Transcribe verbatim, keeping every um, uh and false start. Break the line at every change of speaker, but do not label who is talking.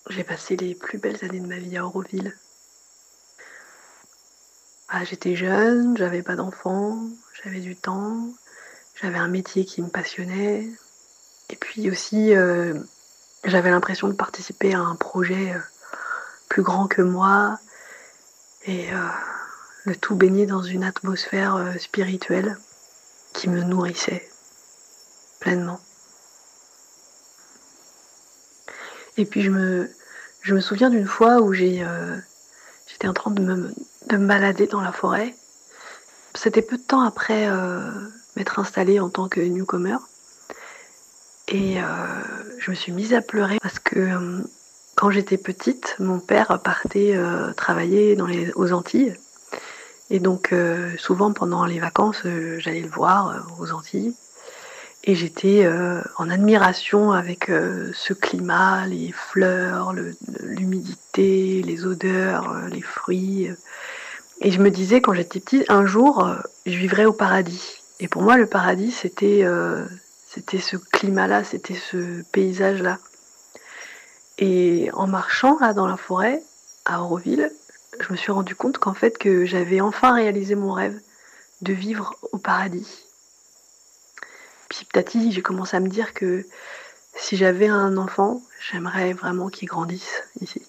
J'ai passé les plus belles années de ma vie à Auroville. Ah, j'étais jeune, j'avais pas d'enfants, j'avais du temps, j'avais un métier qui me passionnait. Et puis aussi, euh, j'avais l'impression de participer à un projet euh, plus grand que moi. Et euh, le tout baigné dans une atmosphère euh, spirituelle qui me nourrissait pleinement. Et puis je me, je me souviens d'une fois où j'ai, euh, j'étais en train de me, de me balader dans la forêt. C'était peu de temps après euh, m'être installée en tant que newcomer. Et euh, je me suis mise à pleurer parce que euh, quand j'étais petite, mon père partait euh, travailler dans les, aux Antilles. Et donc euh, souvent pendant les vacances, euh, j'allais le voir euh, aux Antilles. Et j'étais euh, en admiration avec euh, ce climat, les fleurs, le, l'humidité, les odeurs, euh, les fruits. Et je me disais quand j'étais petite, un jour, euh, je vivrais au paradis. Et pour moi, le paradis, c'était euh, c'était ce climat-là, c'était ce paysage-là. Et en marchant là dans la forêt, à Auroville, je me suis rendu compte qu'en fait que j'avais enfin réalisé mon rêve de vivre au paradis. Puis petit à petit, j'ai commencé à me dire que si j'avais un enfant, j'aimerais vraiment qu'il grandisse ici.